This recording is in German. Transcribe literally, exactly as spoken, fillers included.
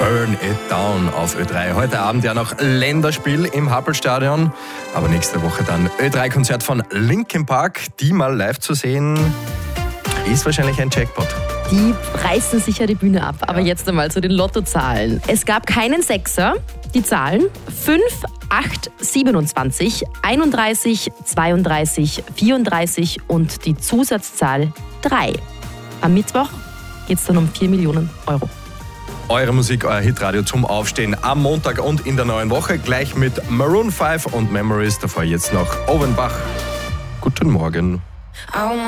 Burn It Down auf Ö drei. Heute Abend ja noch Länderspiel im Happelstadion. Aber nächste Woche dann Ö drei Konzert von Linkin Park. Die mal live zu sehen, ist wahrscheinlich ein Jackpot. Die reißen sicher die Bühne ab. Aber ja. Jetzt einmal zu den Lottozahlen. Es gab keinen Sechser. Die Zahlen fünf, acht, siebenundzwanzig, einunddreißig, zweiunddreißig, vierunddreißig und die Zusatzzahl drei. Am Mittwoch geht es dann um vier Millionen Euro. Eure Musik, euer Hitradio zum Aufstehen am Montag und in der neuen Woche. Gleich mit Maroon fünf und Memories. Davor jetzt noch Ovenbach. Guten Morgen.